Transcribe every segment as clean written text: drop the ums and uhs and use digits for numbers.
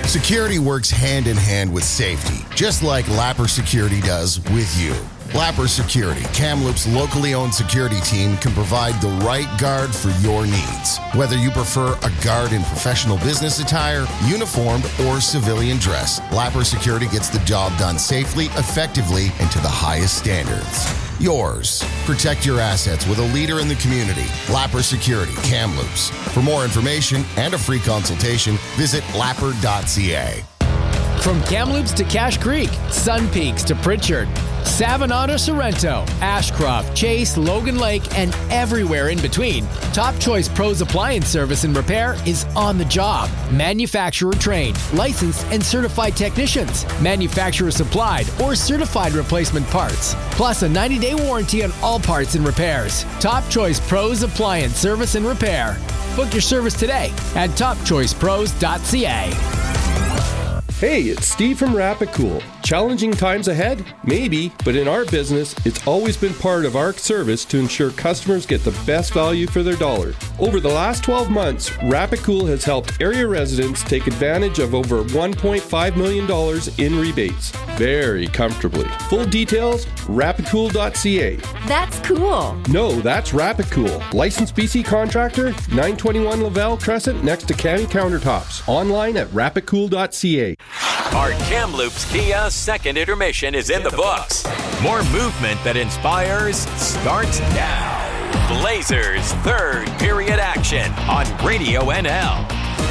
Security works hand in hand with safety, just like Lapper Security does with you. Lapper Security, Kamloops' locally owned security team, can provide the right guard for your needs. Whether you prefer a guard in professional business attire, uniformed, or civilian dress, Lapper Security gets the job done safely, effectively, and to the highest standards. Yours. Protect your assets with a leader in the community. Lapper Security, Kamloops. For more information and a free consultation, visit lapper.ca. From Kamloops to Cache Creek, Sun Peaks to Pritchard, Savannah to Sorrento, Ashcroft, Chase, Logan Lake, and everywhere in between, Top Choice Pros Appliance Service and Repair is on the job. Manufacturer trained, licensed, and certified technicians, manufacturer supplied or certified replacement parts, plus a 90-day warranty on all parts and repairs. Top Choice Pros Appliance Service and Repair. Book your service today at topchoicepros.ca. Hey, it's Steve from Rapicool. Challenging times ahead? Maybe, but in our business, it's always been part of our service to ensure customers get the best value for their dollar. Over the last 12 months, Rapicool has helped area residents take advantage of over $1.5 million in rebates, very comfortably. Full details, rapicool.ca. That's cool. No, that's Rapicool. Licensed BC contractor, 921 Laval Crescent, next to Canny Countertops. Online at rapicool.ca. Our Kamloops Kia second intermission is in the books. More movement that inspires starts now. Blazers third period action on Radio NL.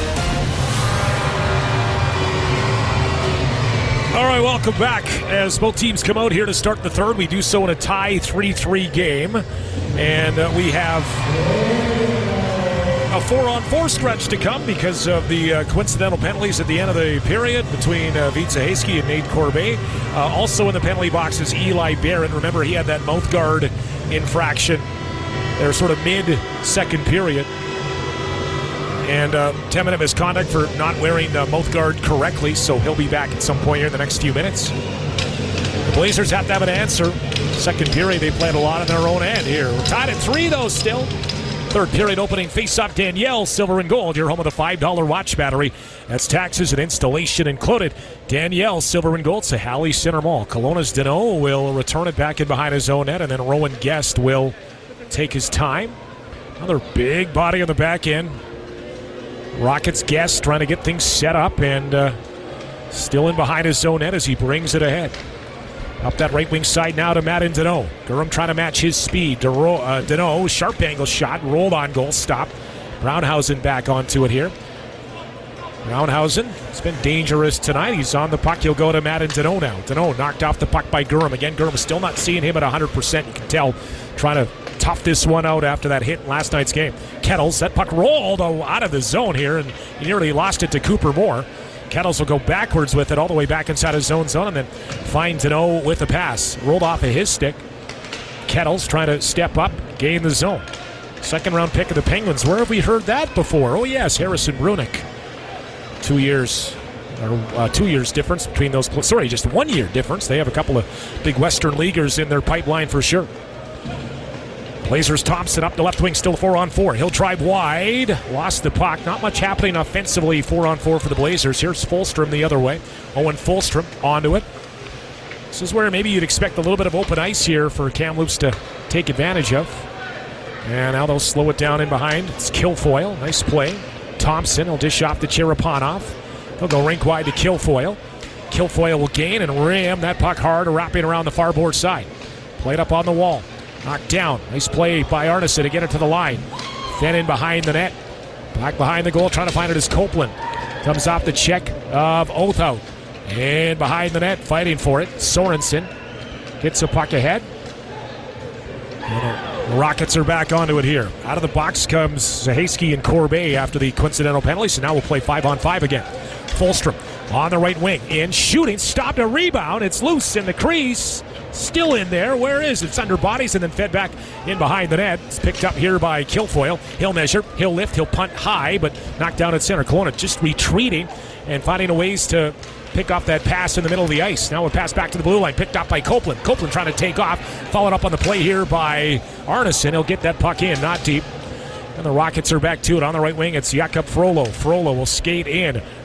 All right, welcome back. As both teams come out here to start the third, we do so in a tie 3-3 game. And we have a 4-on-4 stretch to come because of the coincidental penalties at the end of the period between Vít Zaheyski and Nate Corbet. Also in the penalty box is Eli Barron. Remember, he had that mouth guard infraction. They're sort of mid-second period. And 10-minute misconduct for not wearing the mouth guard correctly, so he'll be back at some point here in the next few minutes. The Blazers have to have an answer. Second period, they played a lot on their own end here. We're tied at 3, though, still. Third period opening face-off, Danielle, silver and gold. You're home with a $5 watch battery. That's taxes and installation included. Danielle, silver and gold, Sahali Center Mall. Kelowna's Dano will return it back in behind his own net, and then Rowan Guest will take his time. Another big body on the back end. Rockets Guest trying to get things set up, and still in behind his own net as he brings it ahead. Up that right wing side now to Madden Dano. Durham trying to match his speed. Dano, sharp angle shot, rolled on goal, stopped. Brownhausen back onto it here. Brownhausen, it's been dangerous tonight. He's on the puck. He'll go to Madden Dano now. Dano knocked off the puck by Durham. Again, Durham still not seeing him at 100%. You can tell, trying to tough this one out after that hit in last night's game. Kettles, that puck rolled out of the zone here, and he nearly lost it to Cooper Moore. Kettles will go backwards with it all the way back inside his own zone and then find Dano with the pass. Rolled off of his stick. Kettles trying to step up, gain the zone. Second round pick of the Penguins. Where have we heard that before? Oh yes, Harrison Brunick. 2 years difference between those. Sorry, just 1 year difference. They have a couple of big Western Leaguers in their pipeline for sure. Blazers Thompson up the left wing, still 4-on-4. He'll drive wide. Lost the puck. Not much happening offensively, 4-on-4 for the Blazers. Here's Fulstrom the other way. Owen Fulstrom onto it. This is where maybe you'd expect a little bit of open ice here for Kamloops to take advantage of. And now they'll slow it down in behind. It's Kilfoyle. Nice play. Thompson will dish off to Cherepanov. They'll go rink wide to Kilfoyle. Kilfoyle will gain and ram that puck hard, wrapping around the far board side. Played up on the wall. Knocked down. Nice play by Arneson to get it to the line. Then in behind the net. Back behind the goal, trying to find it is Copeland. Comes off the check of Othout. And behind the net, fighting for it, Sorensen. Gets a puck ahead. And the Rockets are back onto it here. Out of the box comes Zaheyski and Corbet after the coincidental penalty, so now we'll play 5-on-5 again. Fulstrom on the right wing. In shooting, stopped a rebound. It's loose in the crease. Still in there. Where is it? It's under bodies and then fed back in behind the net. It's picked up here by Kilfoyle. He'll measure, he'll lift, he'll punt high, but knocked down at center. Kelowna just retreating and finding a ways to pick off that pass in the middle of the ice. Now a pass back to the blue line, picked up by Copeland. Copeland trying to take off, followed up on the play here by Arneson. He'll get that puck in, not deep. And the Rockets are back to it on the right wing. It's Jakob Frollo. Frollo will skate in.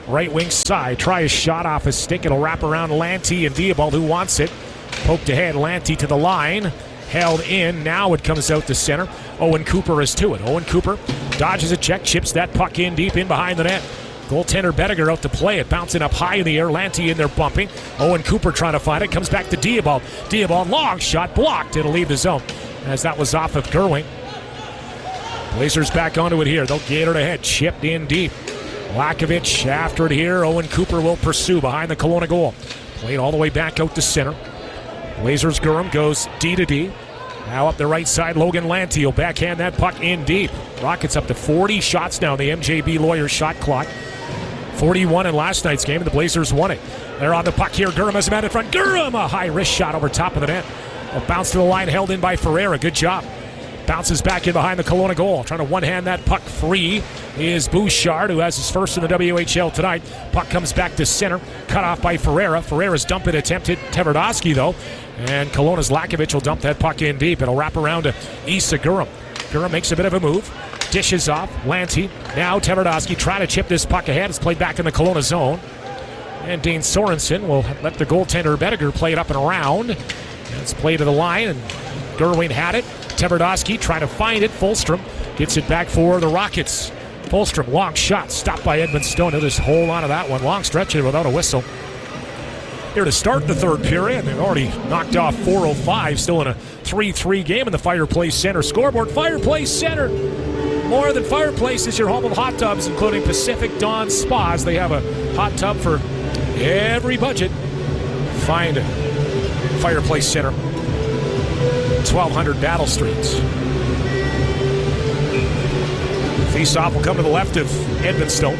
right wing side. Try a shot off a stick. It'll wrap around Lanty and Diabald, who wants it. Poked ahead, Lanty to the line. Held in. Now it comes out to center. Owen Cooper is to it. Owen Cooper dodges a check, chips that puck in deep in behind the net. Goaltender Bettiger out to play it, bouncing up high in the air. Lanty in there bumping. Owen Cooper trying to find it. Comes back to Diabald. Diabald, long shot, blocked. It'll leave the zone as that was off of Gerwing. Blazers back onto it here. They'll get it ahead. Chipped in deep. Lakovic after it here. Owen Cooper will pursue behind the Kelowna goal. Played all the way back out to center. Blazers Gurham goes D to D. Now up the right side, Logan Lanty will backhand that puck in deep. Rockets up to 40 shots now in the MJB Lawyer shot clock. 41 in last night's game, and the Blazers won it. They're on the puck here. Gurham has a man in front. Gurham, a high wrist shot over top of the net. A bounce to the line, held in by Ferreira. Good job. Bounces back in behind the Kelowna goal. Trying to one-hand that puck free is Bouchard, who has his first in the WHL tonight. Puck comes back to center. Cut off by Ferreira. Ferreira's dump it attempted. Tverdovsky, though. And Kelowna's Lakovic will dump that puck in deep. It'll wrap around to Issa Gurham. Gurham makes a bit of a move. Dishes off. Lanty. Now Tverdovsky trying to chip this puck ahead. It's played back in the Kelowna zone. And Dane Sorensen will let the goaltender Bettiger play it up and around. And it's played to the line, and Gerwing had it. Tverdovsky trying to find it. Fulstrom gets it back for the Rockets. Fulstrom, long shot, stopped by Edmund Stone. He'll just hold on to that one. Long stretch without a whistle. Here to start the third period. They've already knocked off 4:05, still in a 3-3 game in the Fireplace Center scoreboard. Fireplace Center, more than Fireplace, is your home of hot tubs, including Pacific Dawn Spas. They have a hot tub for every budget. Find Fireplace Center, 1200 Battle Street. Face-off will come to the left of Edmunstone.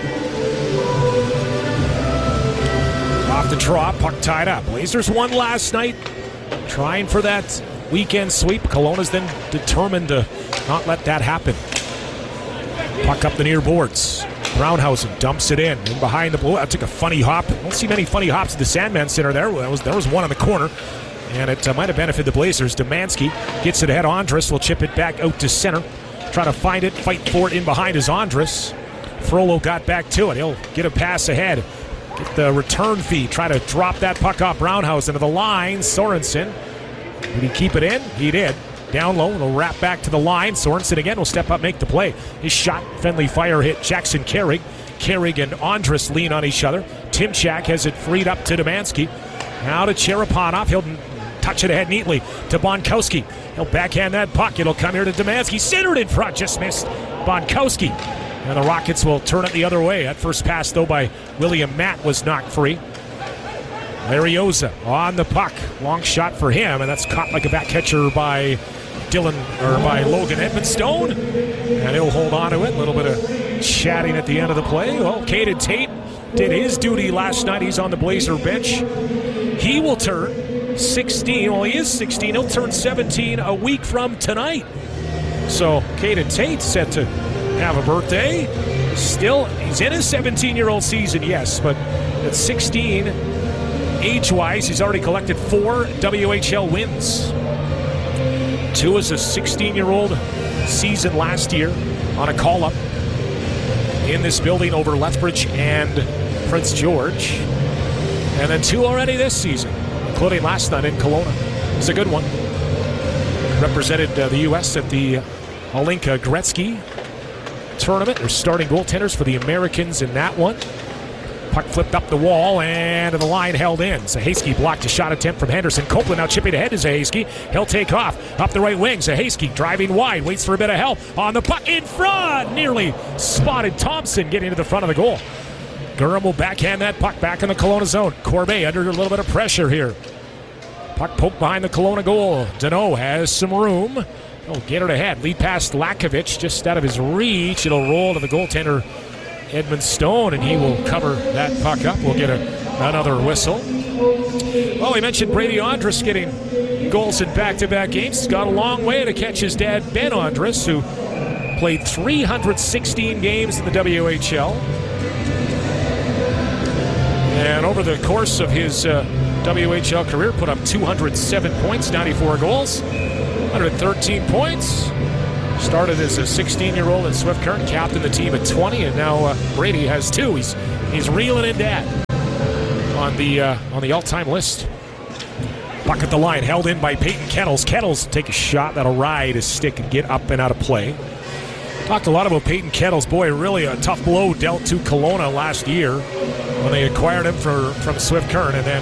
Off the draw, puck tied up. Blazers won last night, trying for that weekend sweep. Kelowna's then determined to not let that happen. Puck up the near boards. Brownhausen dumps it in behind the blue. That took a funny hop. Don't see many funny hops at the Sandman Center there. There was one on the corner, and it might have benefited the Blazers. Demansky gets it ahead. Andrus will chip it back out to center. Try to find it, fight for it in behind is Andrus. Frollo got back to it. He'll get a pass ahead. Get the return fee. Try to drop that puck off Brownhausen to the line. Sorensen. Did he keep it in? He did. Down low. It'll wrap back to the line. Sorensen again will step up, make the play. His shot, friendly fire hit Jackson Carrig. Carrig and Andrus lean on each other. Timchak has it freed up to Demansky. Now to Cherepanov. He'll touch it ahead neatly to Bonkowski. He'll backhand that puck. It'll come here to Demansky. Centered in front. Just missed Bonkowski. And the Rockets will turn it the other way. That first pass, though, by William Matt was knocked free. Larioza on the puck. Long shot for him, and that's caught like a back catcher by Logan Edmunstone. And he'll hold on to it. A little bit of chatting at the end of the play. Well, Caden Tate did his duty last night. He's on the Blazer bench. He will turn 16. Well, he is 16. He'll turn 17 a week from tonight. So Caden Tate set to have a birthday. Still, he's in his 17-year-old season, yes, but at 16, age-wise, he's already collected 4 WHL wins. 2 as a 16-year-old season last year on a call-up in this building over Lethbridge and Prince George. And then 2 already this season, including last night in Kelowna. It's a good one. Represented the U.S. at the Olinka Gretzky tournament. They're starting goaltenders for the Americans in that one. Puck flipped up the wall and the line held in. Zahaski blocked a shot attempt from Henderson. Copeland now chipping ahead to Zahaski. He'll take off up the right wing. Zahaski driving wide, waits for a bit of help on the puck in front. Nearly spotted Thompson getting to the front of the goal. Gurham will backhand that puck back in the Kelowna zone. Corbet under a little bit of pressure here. Puck poked behind the Kelowna goal. Deneau has some room. He'll get it ahead. Lead past Lakovic, just out of his reach. It'll roll to the goaltender, Edmunstone, and he will cover that puck up. We'll get another whistle. Well, we mentioned Brady Andrus getting goals in back-to-back games. He's got a long way to catch his dad, Ben Andrus, who played 316 games in the WHL. And over the course of his WHL career, put up 207 points, 94 goals. 113 points. Started as a 16-year-old at Swift Current, captained the team at 20, and now Brady has 2. He's He's reeling in dead on the all-time list. Puck at the line, held in by Peyton Kettles. Kettles take a shot that'll ride his stick and get up and out of play. Talked a lot about Peyton Kettles. Boy, really a tough blow dealt to Kelowna last year when they acquired him from Swift Current. And then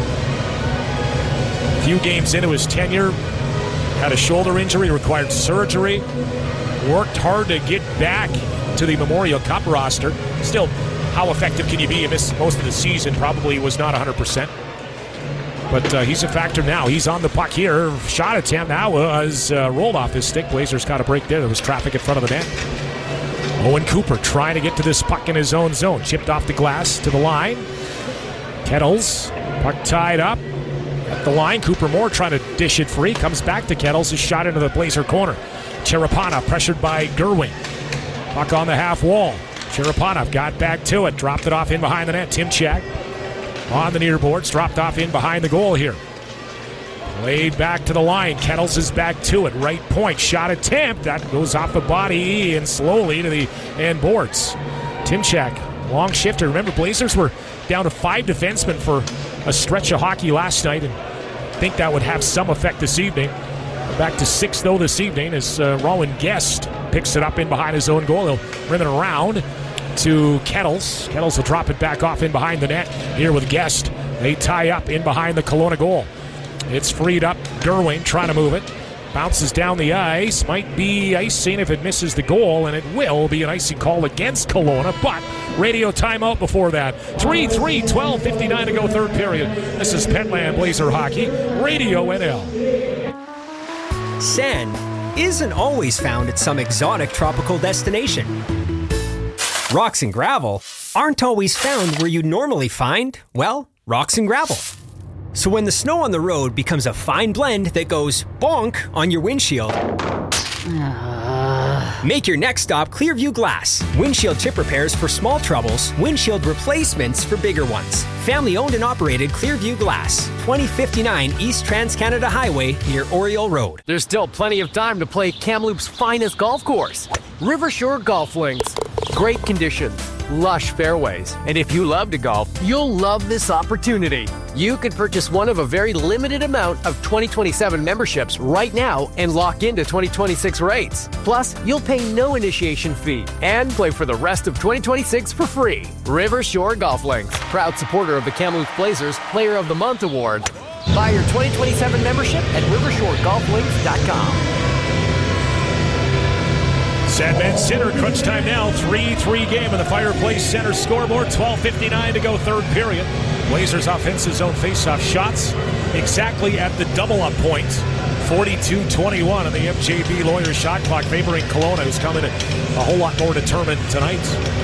a few games into his tenure, had a shoulder injury, required surgery. Worked hard to get back to the Memorial Cup roster. Still, how effective can you be? You missed most of the season, probably was not 100%. But he's a factor now. He's on the puck here. Shot attempt now was rolled off his stick. Blazers got a break there. There was traffic in front of the net. Owen Cooper trying to get to this puck in his own zone. Chipped off the glass to the line. Kettles, puck tied up at the line. Cooper Moore trying to dish it free. Comes back to Kettles. His shot into the Blazer corner. Cherepana pressured by Gerwing. Puck on the half wall. Cherepana got back to it. Dropped it off in behind the net. Timchak on the near boards, dropped off in behind the goal here. Played back to the line. Kettles is back to it. Right point. Shot attempt. That goes off the body and slowly to the end boards. Timchak, long shifter. Remember, Blazers were down to 5 defensemen for a stretch of hockey last night, and I think that would have some effect this evening. Back to 6, though, this evening as Rowan Guest picks it up in behind his own goal. He'll rim it around to Kettles. Kettles will drop it back off in behind the net here with Guest. They tie up in behind the Kelowna goal. It's freed up. Gerwing trying to move it. Bounces down the ice. Might be icing if it misses the goal, and it will be an icing call against Kelowna, but radio timeout before that. 3-3, 12:59 to go, third period. This is Petland Blazer Hockey, Radio NL. Sand isn't always found at some exotic tropical destination. Rocks and gravel aren't always found where you'd normally find, well, rocks and gravel. So when the snow on the road becomes a fine blend that goes bonk on your windshield, make your next stop Clearview Glass. Windshield chip repairs for small troubles, windshield replacements for bigger ones. Family owned and operated Clearview Glass, 2059 East Trans-Canada Highway near Oriole Road. There's still plenty of time to play Kamloops' finest golf course, Rivershore Golf Links. Great conditions, lush fairways, and if you love to golf, you'll love this opportunity. You could purchase one of a very limited amount of 2027 memberships right now and lock into 2026 rates. Plus, you'll pay no initiation fee and play for the rest of 2026 for free. Rivershore Golf Links, proud supporter of the Kamloops Blazers Player of the Month Award. Buy your 2027 membership at rivershoregolflinks.com. Sandman Center, crunch time now, 3-3 game in the Fireplace Center scoreboard, 12:59 to go, third period. Blazers offensive zone face-off shots exactly at the double-up point, 42-21 on the MJB Lawyer shot clock, favoring Kelowna, who's coming a whole lot more determined tonight.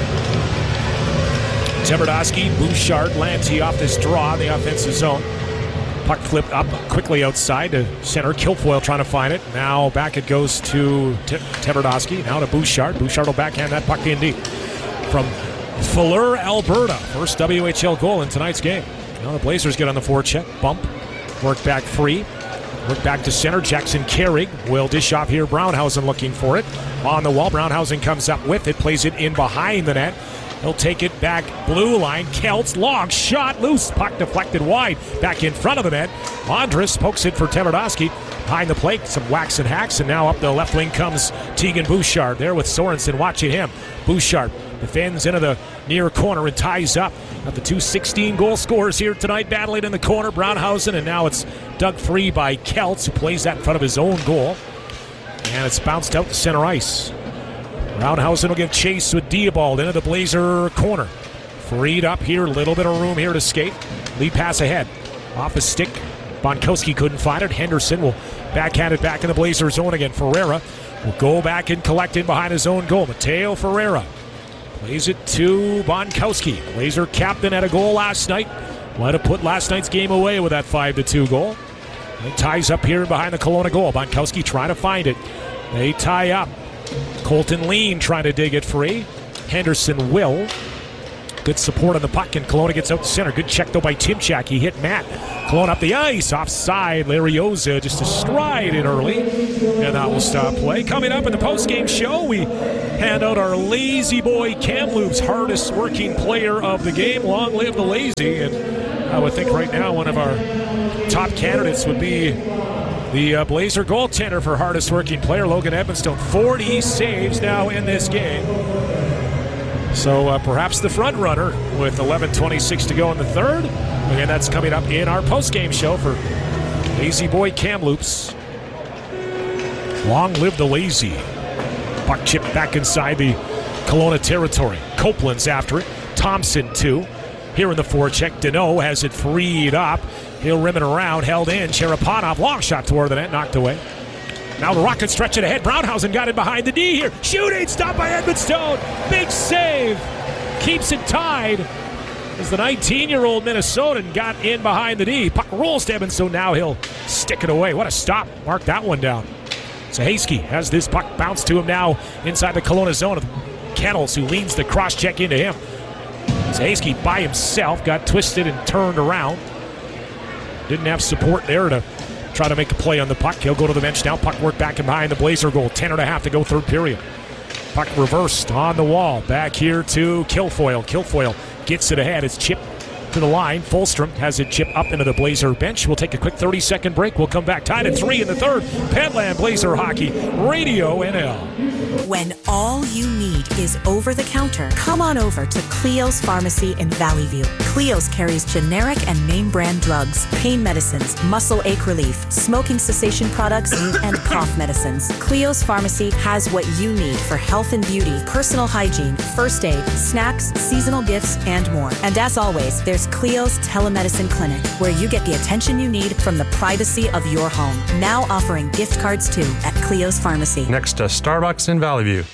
Tverdovsky, Bouchard, Lanty off this draw in the offensive zone. Puck flipped up quickly outside to center. Kilfoyle trying to find it. Now back it goes to Tverdovsky. Now to Bouchard. Bouchard will backhand that puck in deep. From Fuller, Alberta. First WHL goal in tonight's game. Now the Blazers get on the forecheck. Bump. Work back free. Work back to center. Jackson Carrig will dish off here. Brownhausen looking for it. On the wall. Brownhausen comes up with it. Plays it in behind the net. He'll take it back blue line. Kelts, long shot, loose. Puck deflected wide. Back in front of the net. Andrus pokes it for Tverdovsky. Behind the plate, some whacks and hacks. And now up the left wing comes Tegan Bouchard. There with Sorensen watching him. Bouchard defends into the near corner and ties up. Got the 2 16-goal scorers here tonight battling in the corner. Brownhausen, and now it's dug free by Kelts, who plays that in front of his own goal. And it's bounced out to center ice. Brownhausen will give chase with Diabald into the Blazer corner. Freed up here, a little bit of room here to skate. Lead pass ahead. Off the stick. Bonkowski couldn't find it. Henderson will backhand it back in the Blazer zone again. Ferreira will go back and collect in behind his own goal. Mateo Ferreira plays it to Bonkowski. Blazer captain had a goal last night. Might have put last night's game away with that 5-2 goal. And ties up here behind the Kelowna goal. Bonkowski trying to find it. They tie up. Colton Lean trying to dig it free. Henderson will. Good support on the puck, and Kelowna gets out to center. Good check, though, by Timchak. He hit Matt. Kelowna up the ice. Offside. Larioza just a stride in early. And that will stop play. Coming up in the postgame show, we hand out our Lazy Boy Kamloops hardest working player of the game. Long live the Lazy. And I would think right now one of our top candidates would be the Blazer goaltender for hardest working player, Logan Edmonstone. 40 saves now in this game. So perhaps the front runner with 11:26 to go in the third. Again, that's coming up in our post-game show for Lazy Boy Kamloops. Long live the Lazy. Puck chipped back inside the Kelowna territory. Copeland's after it. Thompson too. Here in the forecheck, Deneau has it freed up. He'll rim it around, held in. Cherepanov, long shot toward the net, knocked away. Now the Rockets stretch it ahead. Brownhausen got it behind the D here. Shooting, stopped by Edmonstone. Big save. Keeps it tied as the 19-year-old Minnesotan got in behind the D. Puck rolls to Edmonstone. Now he'll stick it away. What a stop. Mark that one down. Zahaski has this puck bounce to him now inside the Kelowna zone. Kettles, who leans the cross-check into him. Zahaski by himself got twisted and turned around. Didn't have support there to try to make a play on the puck. He'll go to the bench now. Puck work back and behind the Blazer goal. 10.5 to go third period. Puck reversed on the wall. Back here to Kilfoyle. Kilfoyle gets it ahead. It's chipped to the line. Fulstrom has it chipped up into the Blazer bench. We'll take a quick 30-second break. We'll come back. Tied at 3 in the third. Petland Blazer Hockey Radio NL. When all you need is over-the-counter, come on over to Cleo's Pharmacy in Valley View. Cleo's carries generic and name brand drugs, pain medicines, muscle ache relief, smoking cessation products, and cough medicines. Cleo's Pharmacy has what you need for health and beauty, personal hygiene, first aid, snacks, seasonal gifts, and more. And as always, there's Cleo's Telemedicine Clinic, where you get the attention you need from the privacy of your home. Now offering gift cards too at Cleo's Pharmacy. Next to Starbucks in Valley View.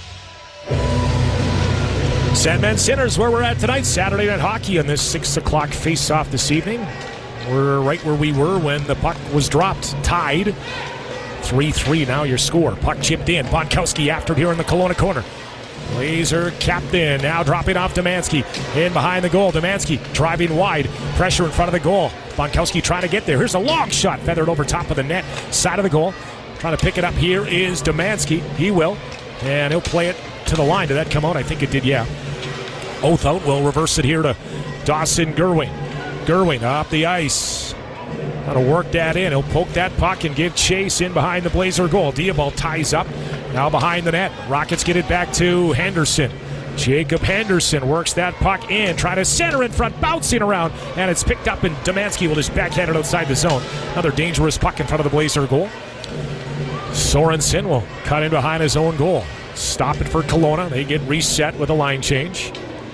Sandman Sinners, where we're at tonight. Saturday Night Hockey on this 6 o'clock face-off this evening. We're right where we were when the puck was dropped. Tied 3-3 now your score. Puck chipped in. Bonkowski after it here in the Kelowna corner. Blazer captain now dropping off Demansky. In behind the goal. Demansky driving wide. Pressure in front of the goal. Bonkowski trying to get there. Here's a long shot feathered over top of the net. Side of the goal. Trying to pick it up here is Demansky. He will. And he'll play it to the line. Did that come out? I think it did, yeah. Othout will reverse it here to Dawson Gerwing. Gerwing up the ice. Got to work that in. He'll poke that puck and give chase in behind the Blazer goal. Diabol ties up. Now behind the net. Rockets get it back to Henderson. Jacob Henderson works that puck in. Try to center in front. Bouncing around. And it's picked up and Demansky will just backhand it outside the zone. Another dangerous puck in front of the Blazer goal. Sorensen will cut in behind his own goal. Stop it for Kelowna. They get reset with a line change.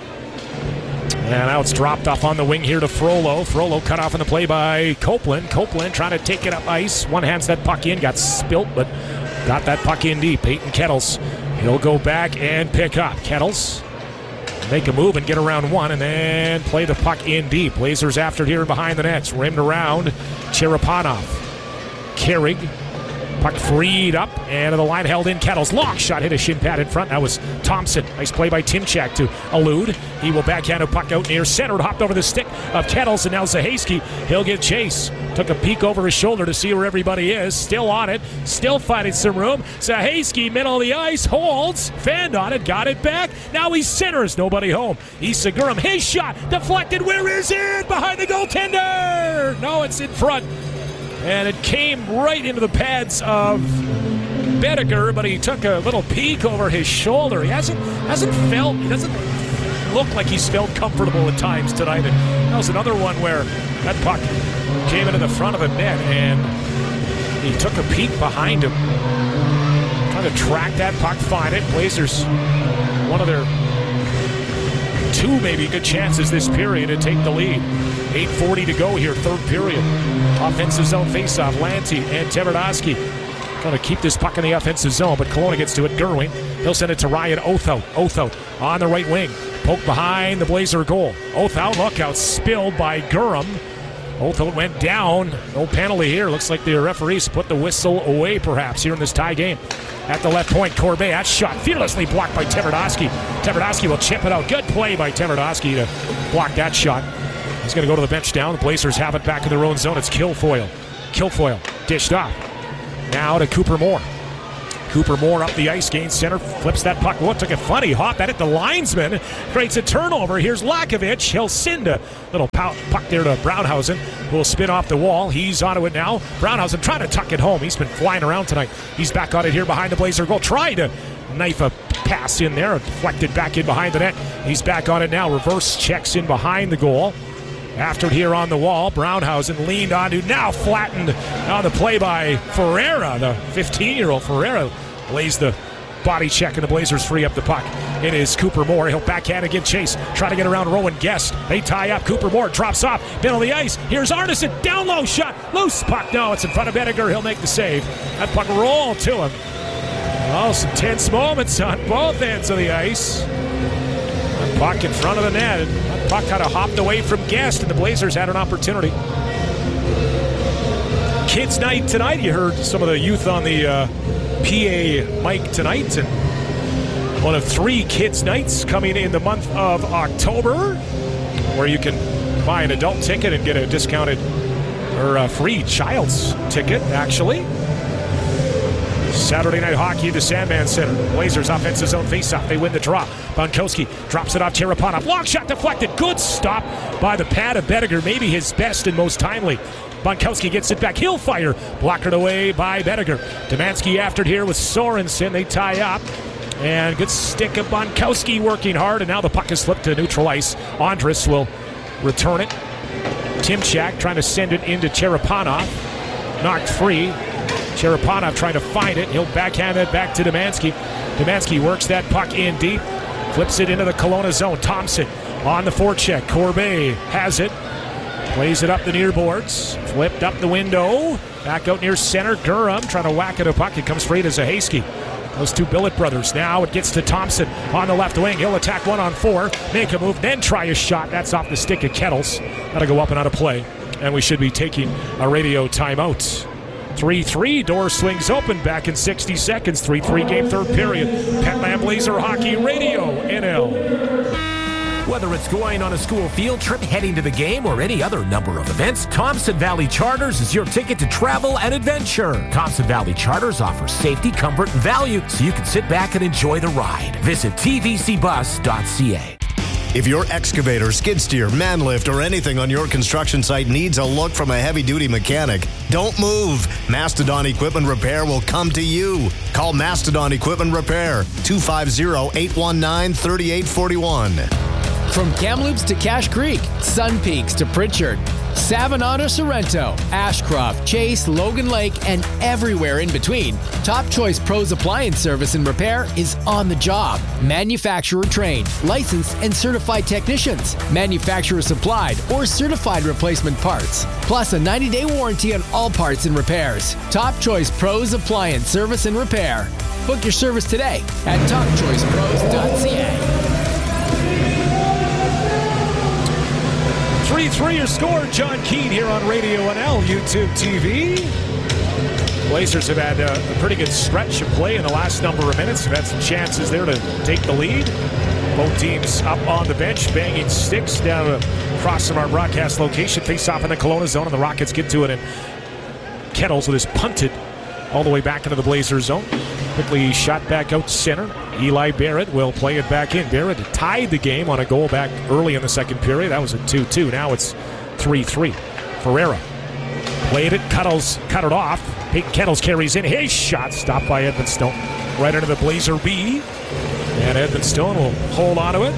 And now it's dropped off on the wing here to Frollo. Frollo cut off in the play by Copeland. Copeland trying to take it up ice. One hands that puck in. Got spilt, but got that puck in deep. Peyton Kettles. He'll go back and pick up. Kettles make a move and get around one and then play the puck in deep. Blazers after it here behind the nets. Rimmed around. Cherepanov. Carrig. Puck freed up, and the line held in. Kettles, long shot, hit a shin pad in front. That was Thompson. Nice play by Timchak to elude. He will backhand a puck out near center. Hopped over the stick of Kettles, and now Zahaski. He'll give chase. Took a peek over his shoulder to see where everybody is. Still on it. Still finding some room. Zahaski, middle of the ice, holds. Fanned on it, got it back. Now he centers. Nobody home. Issa Gurum, his shot, deflected. Where is it? Behind the goaltender. No, it's in front. And it came right into the pads of Bedeker, but he took a little peek over his shoulder. He doesn't look like he's felt comfortable at times tonight. And that was another one where that puck came into the front of the net, and he took a peek behind him, trying to track that puck, find it. Blazers, one of their two maybe good chances this period to take the lead. 8:40 to go here, third period. Offensive zone faceoff. Lanty and Tverdovsky trying to keep this puck in the offensive zone, but Kelowna gets to it. Gerwing. He'll send it to Ryan Othout. Othout on the right wing. Poke behind the Blazer goal. Othout, look out, spilled by Gurum. Othout went down. No penalty here. Looks like the referees put the whistle away perhaps here in this tie game. At the left point, Corbet, that shot fearlessly blocked by Tverdovsky. Tverdovsky will chip it out. Good play by Tverdovsky to block that shot. He's going to go to the bench down. The Blazers have it back in their own zone. It's Kilfoyle. Kilfoyle dished off. Now to Cooper Moore. Cooper Moore up the ice, gains center, flips that puck. Took a funny hop. That hit the linesman. Creates a turnover. Here's Lakovic. He'll send a little puck there to Brownhausen, who will spin off the wall. He's onto it now. Brownhausen trying to tuck it home. He's been flying around tonight. He's back on it here behind the Blazer goal. Tried to knife a pass in there. Deflected back in behind the net. He's back on it now. Reverse checks in behind the goal. After it here on the wall, Brownhausen leaned onto, now flattened on the play by Ferreira. The 15-year-old Ferreira lays the body check, and the Blazers free up the puck. It is Cooper Moore. He'll backhand again. Chase trying to get around Rowan Guest. They tie up. Cooper Moore drops off. Middle of the ice. Here's Arneson. Down low shot. Loose puck. No, it's in front of Bettiger. He'll make the save. That puck rolled to him. Oh, some tense moments on both ends of the ice. That puck in front of the net. That puck kind of hopped away from Guest, and the Blazers had an opportunity. Kids night tonight. You heard some of the youth on the PA mic tonight, and one of 3 kids nights coming in the month of October, where you can buy an adult ticket and get a discounted or free child's ticket, actually. Saturday night hockey at the Sandman Center. Blazers offensive zone faceoff. They win the draw. Bonkowski drops it off Cherepanov. Long shot deflected. Good stop by the pad of Bettiger. Maybe his best and most timely. Bonkowski gets it back. He'll fire. Blocked away by Bettiger. Demansky after it here with Sorensen. They tie up. And good stick of Bonkowski working hard. And now the puck is slipped to neutral ice. Andrus will return it. Timchak trying to send it into Cherepanov. Knocked free. Cherepanov trying to find it. He'll backhand it back to Demansky. Demansky works that puck in deep. Flips it into the Kelowna zone. Thompson on the forecheck. Corbet has it. Plays it up the near boards. Flipped up the window. Back out near center. Durham trying to whack at a puck. It comes free to Zahaski. Those 2 Billet brothers. Now it gets to Thompson on the left wing. He'll attack 1-on-4. Make a move. Then try a shot. That's off the stick of Kettles. That'll go up and out of play. And we should be taking a radio timeout. 3-3, door swings open back in 60 seconds. 3-3 game, third period. Petland Blazer Hockey Radio, NL. Whether it's going on a school field trip, heading to the game, or any other number of events, Thompson Valley Charters is your ticket to travel and adventure. Thompson Valley Charters offers safety, comfort, and value so you can sit back and enjoy the ride. Visit tvcbus.ca. If your excavator, skid steer, man lift, or anything on your construction site needs a look from a heavy-duty mechanic, don't move. Mastodon Equipment Repair will come to you. Call Mastodon Equipment Repair, 250-819-3841. From Kamloops to Cache Creek, Sun Peaks to Pritchard, Savannah to Sorrento, Ashcroft, Chase, Logan Lake, and everywhere in between, Top Choice Pros Appliance Service and Repair is on the job. Manufacturer trained, licensed, and certified technicians, manufacturer supplied or certified replacement parts, plus a 90-day warranty on all parts and repairs. Top Choice Pros Appliance Service and Repair. Book your service today at topchoicepros.ca. 3-3 your score. John Keane here on Radio NL, YouTube TV. Blazers have had a pretty good stretch of play in the last number of minutes. They've had some chances there to take the lead. Both teams up on the bench, banging sticks down across from our broadcast location. Face off in the Kelowna zone, and the Rockets get to it. And Kettles with his punted all the way back into the Blazers zone. Quickly shot back out center. Eli Barrett will play it back in. Barrett tied the game on a goal back early in the second period. That was a 2-2. Now it's 3-3. Ferreira played it. Kettles cut it off. Peyton Kettles carries in. His shot stopped by Edmonstone. Right into the Blazer B. And Edmonstone will hold on to it.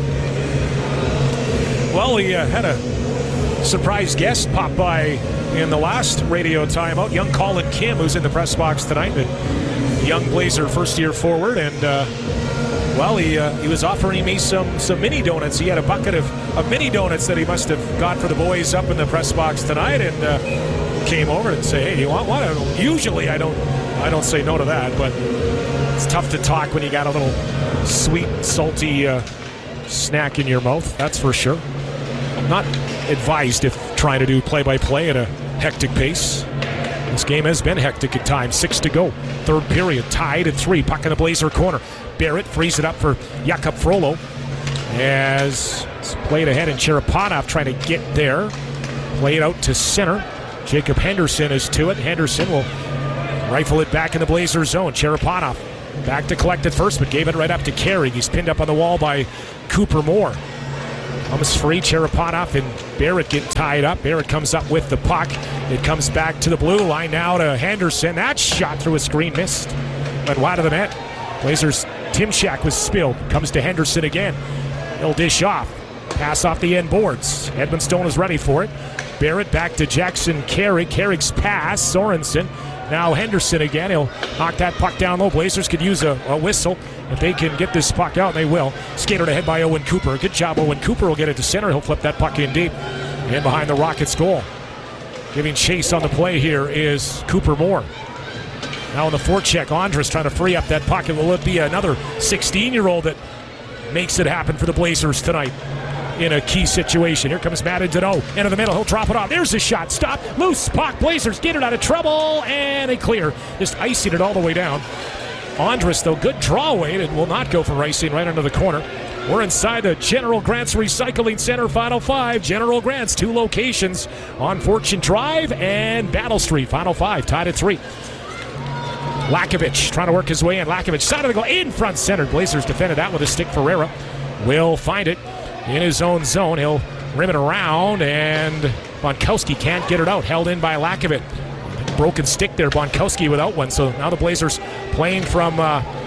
Well, he had a surprise guest pop by in the last radio timeout. Young Colin Kim, who's in the press box tonight. The young Blazer first-year forward. And, he was offering me some mini donuts. He had a bucket of mini donuts that he must have got for the boys up in the press box tonight. And came over and say, hey, you want one? Usually I don't say no to that, but it's tough to talk when you got a little sweet, salty snack in your mouth, that's for sure. Not advised if trying to do play-by-play at a hectic pace. This game has been hectic at times. 6 to go. Third period, tied at 3. Puck in the Blazer corner. Barrett frees it up for Jakob Frollo. As it's played ahead, and Cherepanov trying to get there. Played out to center. Jacob Henderson is to it. Henderson will rifle it back in the Blazer zone. Cherepanov Back to collect it first, but gave it right up to Carey. He's pinned up on the wall by Cooper Moore. Comes free, Cherepanov and Barrett get tied up. Barrett comes up with the puck. It comes back to the blue line now to Henderson. That shot through a screen missed. Went wide of the net. Blazers Timchak was spilled. Comes to Henderson again. He'll dish off. Pass off the end boards. Edmonstone is ready for it. Barrett back to Jackson Carey. Carrick's pass. Sorensen. Now Henderson again. He'll knock that puck down low. Blazers could use a whistle if they can get this puck out. They will. Skated ahead by Owen Cooper. Good job, Owen Cooper will get it to center. He'll flip that puck in deep. In behind the Rockets' goal. Giving chase on the play here is Cooper Moore. Now in the forecheck, Andres trying to free up that puck. Will it be another 16-year-old that makes it happen for the Blazers tonight in a key situation? Here comes Matt Deneau into the middle. He'll drop it off. There's the shot. Stop. Loose puck. Blazers get it out of trouble. And they clear. Just icing it all the way down. Andres, though, good draw away. It will not go for icing right under the corner. We're inside the General Grants Recycling Center Final Five. General Grants, 2 locations on Fortune Drive and Battle Street. Final Five tied at 3. Lakovic trying to work his way in. Lakovic, side of the goal, in front center. Blazers defended that with a stick. Ferreira will find it in his own zone. He'll rim it around, and Bonkowski can't get it out. Held in by Lakovic. Broken stick there, Bonkowski without one. So now the Blazers playing from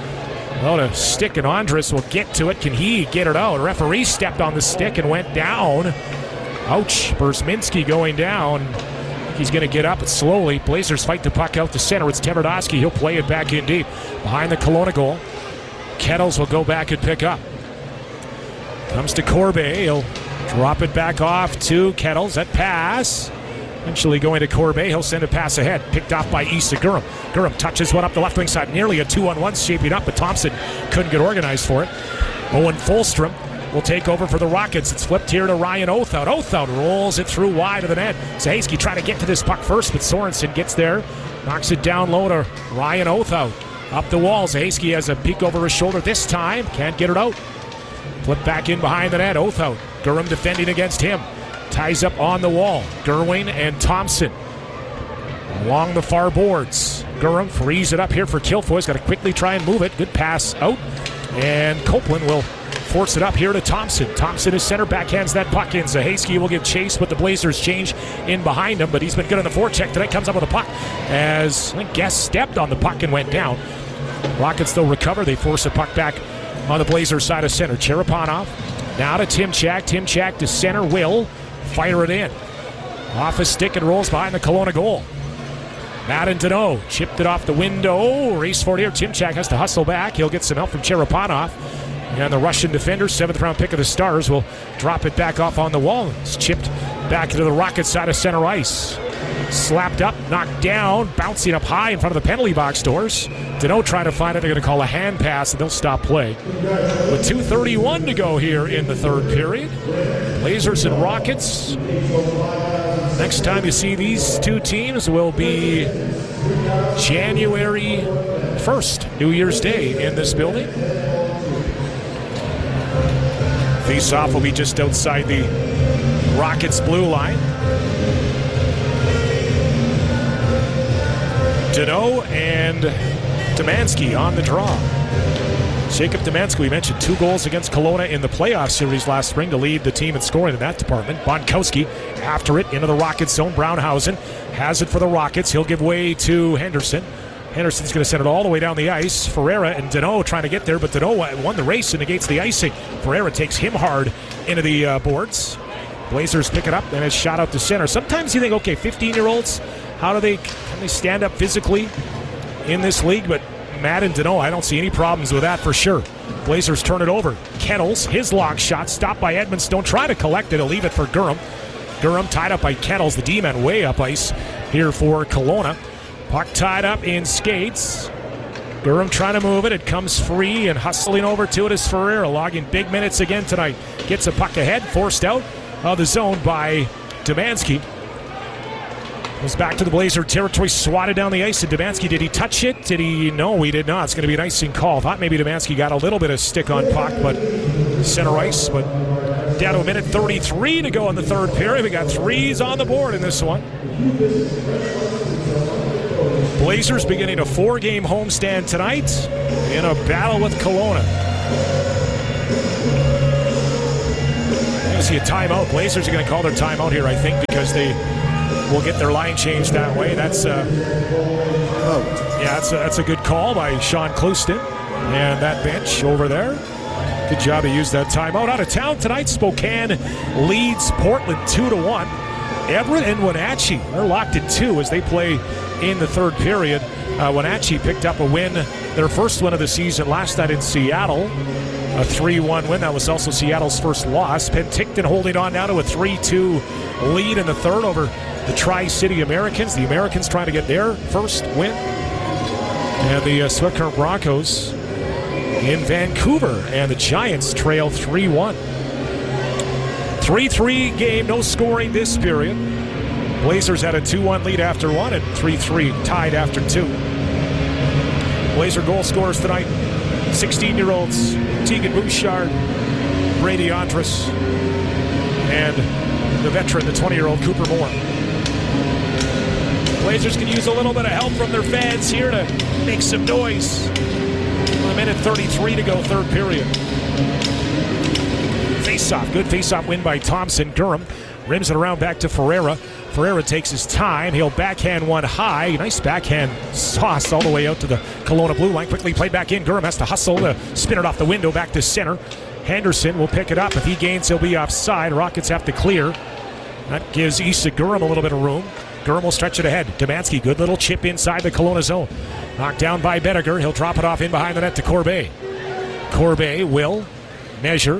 a stick, and Andres will get to it. Can he get it out? Referee stepped on the stick and went down. Ouch. Berzminski going down. He's going to get up slowly. Blazers fight the puck out to center. It's Tverdovsky. He'll play it back in deep. Behind the Kelowna goal. Kettles will go back and pick up. Comes to Corbeil. He'll drop it back off to Kettles. That pass. Eventually going to Corbeil. He'll send a pass ahead. Picked off by Issa Gurram. Gurram touches one up the left wing side. Nearly a 2-on-1 shaping up, but Thompson couldn't get organized for it. Owen Fulstrom will take over for the Rockets. It's flipped here to Ryan Othout. Othout rolls it through wide of the net. Zahaski trying to get to this puck first, but Sorensen gets there. Knocks it down low to Ryan Othout. Up the wall. Zahaski has a peek over his shoulder this time. Can't get it out. Flip back in behind the net. Othout. Gurram defending against him. Ties up on the wall. Gerwin and Thompson along the far boards. Gurram frees it up here for Kilfoy's. Got to quickly try and move it. Good pass out. And Copeland will force it up here to Thompson. Thompson is center, backhands that puck in. Zahaski will give chase, but the Blazers change in behind him. But he's been good on the forecheck tonight. Comes up with a puck as I think Guest stepped on the puck and went down. Rockets, though, recover. They force a puck back on the Blazers side of center. Cherepanov now to Timchak. Timchak to center. Will fire it in. Off his stick and rolls behind the Kelowna goal. Matt Deneau chipped it off the window. Race for it here. Timchak has to hustle back. He'll get some help from Cherepanov. And the Russian defender, 7th round pick of the Stars, will drop it back off on the wall. It's chipped back into the Rockets side of center ice. Slapped up, knocked down, bouncing up high in front of the penalty box doors. Deneau trying to find it. They're going to call a hand pass, and they'll stop play. With 2:31 to go here in the third period. Blazers and Rockets. Next time you see these two teams will be January 1st, New Year's Day in this building. Face-off will be just outside the Rockets' blue line. Deneau and Demansky on the draw. Jacob Demansky, we mentioned 2 goals against Kelowna in the playoff series last spring to lead the team in scoring in that department. Bonkowski after it into the Rockets zone. Brownhausen has it for the Rockets. He'll give way to Henderson. Henderson's going to send it all the way down the ice. Ferreira and Deneau trying to get there, but Deneau won the race and negates the icing. Ferreira takes him hard into the boards. Blazers pick it up and it's shot out to center. Sometimes you think, okay, 15-year-olds, can they stand up physically in this league? But Matt and Deneau, I don't see any problems with that for sure. Blazers turn it over. Kettles, his long shot, stopped by Edmonstone. Try to collect it, he'll leave it for Gurram. Gurram tied up by Kettles, the D-man way up ice here for Kelowna. Puck tied up in skates. Gurram trying to move it. It comes free, and hustling over to it is Ferreira, logging big minutes again tonight. Gets a puck ahead, forced out of the zone by Demansky. Goes back to the Blazer territory, swatted down the ice. And Demansky, did he touch it? Did he? No, he did not. It's going to be an icing call. Thought maybe Demansky got a little bit of stick on puck, but center ice. But down to a minute 33 to go in the third period. We got 3s on the board in this one. Blazers beginning a 4-game homestand tonight in a battle with Kelowna. I see a timeout. Blazers are going to call their timeout here, I think, because they will get their line changed that way. That's a good call by Sean Clouston and that bench over there. Good job to use that timeout. Out of town tonight, Spokane leads Portland 2-1. Everett and Wenatchee, they're locked at 2 as they play in the third period. Wenatchee picked up a win, their first win of the season last night in Seattle. A 3-1 win. That was also Seattle's first loss. Penticton holding on now to a 3-2 lead in the third over the Tri-City Americans. The Americans trying to get their first win. And the Swift Current Broncos in Vancouver. And the Giants trail 3-1. 3-3 game, no scoring this period. Blazers had a 2-1 lead after 1 and 3-3 tied after 2. Blazer goal scorers tonight, 16-year-olds Tegan Bouchard, Brady Andrus, and the veteran, the 20-year-old Cooper Moore. Blazers can use a little bit of help from their fans here to make some noise. 1 minute 33 to go, third period. Face-off, good face-off win by Thompson. Durham rims it around back to Ferreira. Ferreira takes his time. He'll backhand one high. Nice backhand sauce all the way out to the Kelowna blue line. Quickly played back in. Durham has to hustle to spin it off the window back to center. Henderson will pick it up. If he gains, he'll be offside. Rockets have to clear. That gives Issa Gurham a little bit of room. Gurham will stretch it ahead. Demansky, good little chip inside the Kelowna zone. Knocked down by Bettiger. He'll drop it off in behind the net to Corbet. Corbet will measure.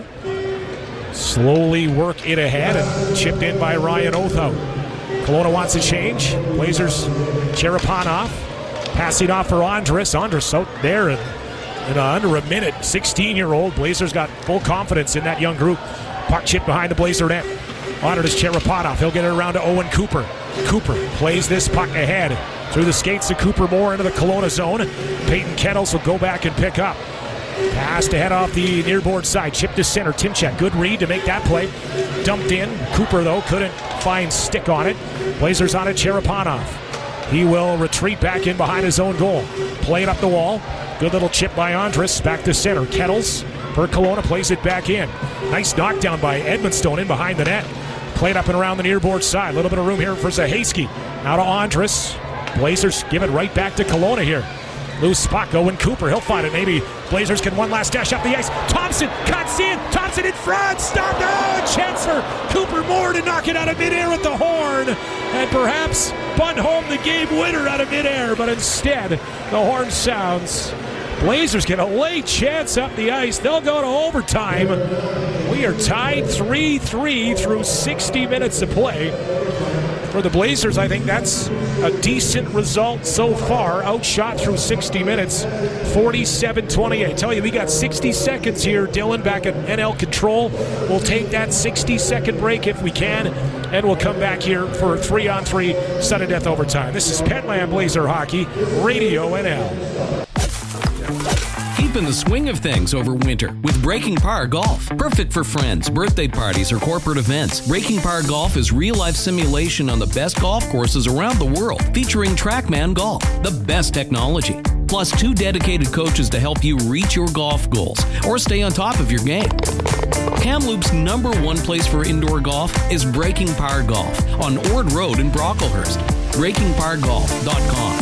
Slowly work it ahead and chipped in by Ryan Othow. Kelowna wants a change. Blazers, Cherepanov passing off for Andrus. Andrus out there in under a minute. 16-year-old. Blazers got full confidence in that young group. Puck chip behind the Blazer net. On it is Cherepanov. He'll get it around to Owen Cooper. Cooper plays this puck ahead through the skates of Cooper Moore into the Kelowna zone. Peyton Kettles will go back and pick up. Pass to head off the near board side. Chip to center. Timchak, good read to make that play. Dumped in. Cooper, though, couldn't find stick on it. Blazers on it. Cherepanov. He will retreat back in behind his own goal. Play it up the wall. Good little chip by Andrus. Back to center. Kettles for Kelowna plays it back in. Nice knockdown by Edmonstone in behind the net. Played up and around the near board side. A little bit of room here for Zahaski. Now to Andrus. Blazers give it right back to Kelowna here. Loose puck, Owen Cooper, he'll find it. Maybe Blazers can one last dash up the ice. Thompson cuts in. Thompson in front. Stopped. Oh, chance for Cooper Moore to knock it out of midair with the horn. And perhaps bunt home the game winner out of midair. But instead, the horn sounds. Blazers get a late chance up the ice. They'll go to overtime. We are tied 3-3 through 60 minutes of play. For the Blazers, I think that's a decent result so far. Outshot through 60 minutes, 47-28. Tell you, we got 60 seconds here. Dylan back at NL Control. We'll take that 60-second break if we can, and we'll come back here for 3-on-3 sudden death overtime. This is Petland Blazer Hockey, Radio NL. Keep in the swing of things over winter with Breaking Par Golf. Perfect for friends, birthday parties, or corporate events. Breaking Par Golf is real-life simulation on the best golf courses around the world, featuring TrackMan Golf, the best technology. Plus 2 dedicated coaches to help you reach your golf goals or stay on top of your game. Kamloops' #1 place for indoor golf is Breaking Par Golf on Ord Road in Brocklehurst. BreakingParGolf.com.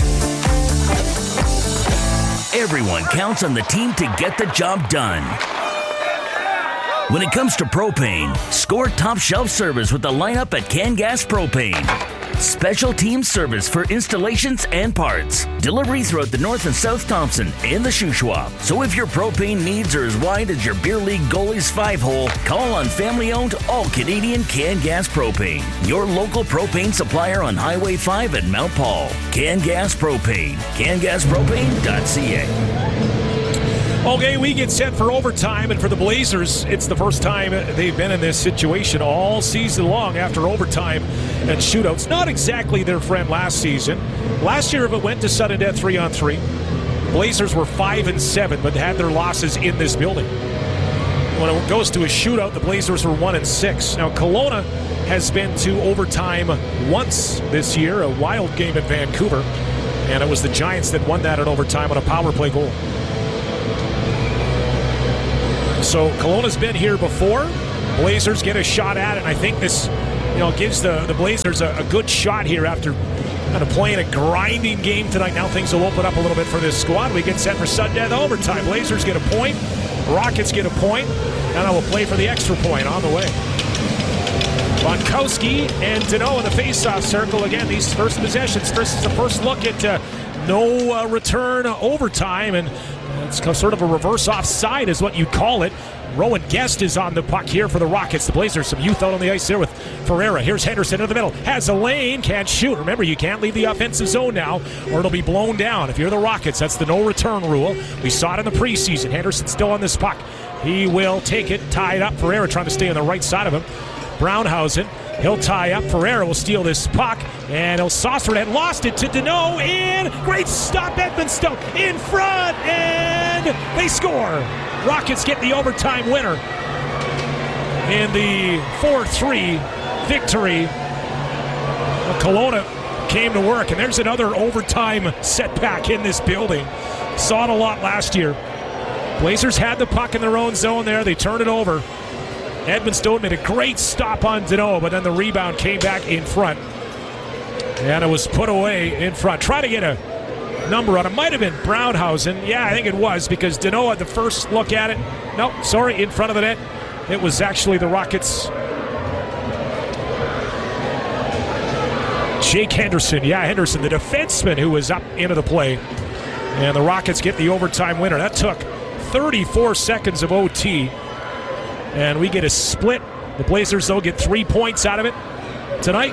Everyone counts on the team to get the job done. When it comes to propane, score top shelf service with the lineup at CanGas Propane. Special team service for installations and parts. Delivery throughout the North and South Thompson and the Shuswap. So if your propane needs are as wide as your beer league goalie's 5-hole, call on family-owned, all-Canadian CanGas Propane. Your local propane supplier on Highway 5 at Mount Paul. CanGas Propane. CanGasPropane.ca. Okay, we get set for overtime, and for the Blazers, it's the first time they've been in this situation all season long after overtime and shootouts. Not exactly their friend last season. Last year, if it went to sudden death 3-on-3, Blazers were 5-7, but had their losses in this building. When it goes to a shootout, the Blazers were 1-6. Now, Kelowna has been to overtime once this year, a wild game in Vancouver. And it was the Giants that won that in overtime on a power play goal. So Kelowna's been here before. Blazers get a shot at it, and I think this gives the Blazers a good shot here after kind of playing a grinding game tonight. Now things will open up a little bit for this squad. We get set for sudden death overtime. Blazers get a point. Rockets get a point. And I will play for the extra point on the way. Bonkowski and Danault in the face-off circle. Again, these first possessions. This is the first look at no return overtime, and it's sort of a reverse offside is what you call it. Rowan Guest is on the puck here for the Rockets. The Blazers, some youth out on the ice there with Ferreira. Here's Henderson in the middle. Has a lane, can't shoot. Remember, you can't leave the offensive zone now or it'll be blown down. If you're the Rockets, that's the no return rule. We saw it in the preseason. Henderson still on this puck. He will take it, tie it up. Ferreira trying to stay on the right side of him. Brownhausen, he'll tie up. Ferreira will steal this puck, and he'll saucer it. Lost it to Danault, and great stop. Edmundston in front, and they score. Rockets get the overtime winner in the 4-3 victory. Well, Kelowna came to work, and there's another overtime setback in this building. Saw it a lot last year. Blazers had the puck in their own zone there. They turned it over. Edmundston made a great stop on Danault, but then the rebound came back in front. And it was put away in front. Try to get a number on it. Might have been Brownhausen. Yeah, I think it was, because Danault had the first look at it. Nope, sorry, in front of the net. It was actually the Rockets. Jake Henderson. Yeah, Henderson, the defenseman who was up into the play. And the Rockets get the overtime winner. That took 34 seconds of OT. And we get a split. The Blazers, though, get 3 points out of it tonight.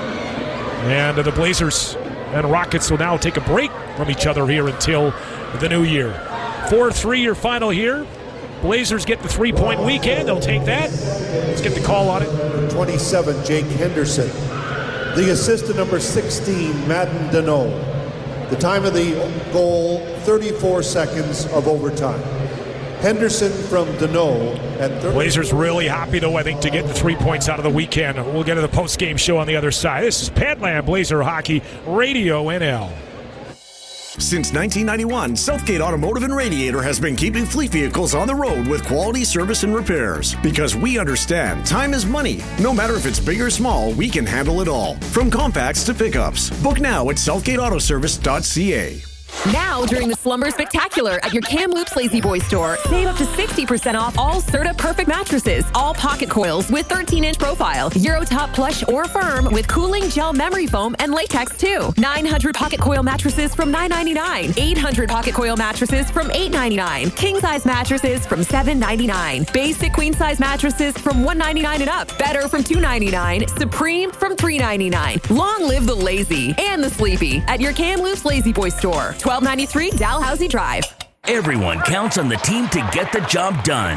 And the Blazers and Rockets will now take a break from each other here until the new year. 4-3 your final here. Blazers get the 3-point weekend. They'll take that. Let's get the call on it. 27, Jake Henderson. The assist to number 16, Madden Danault. The time of the goal, 34 seconds of overtime. Henderson from Danault at Blazers really happy, though, I think, to get the 3 points out of the weekend. We'll get to the post-game show on the other side. This is Petland Blazer Hockey Radio NL. Since 1991, Southgate Automotive and Radiator has been keeping fleet vehicles on the road with quality service and repairs. Because we understand time is money. No matter if it's big or small, we can handle it all. From compacts to pickups. Book now at southgateautoservice.ca. Now, during the Slumber Spectacular at your Kamloops Lazy Boy store, save up to 60% off all Serta Perfect mattresses, all pocket coils with 13-inch profile, Eurotop plush or firm with cooling gel memory foam and latex too. 900 pocket coil mattresses from $9.99, 800 pocket coil mattresses from $8.99, king size mattresses from $7.99, basic queen size mattresses from $1.99 and up, better from $2.99, supreme from $3.99. Long live the lazy and the sleepy at your Kamloops Lazy Boy store. 1293 Dalhousie Drive. Everyone counts on the team to get the job done.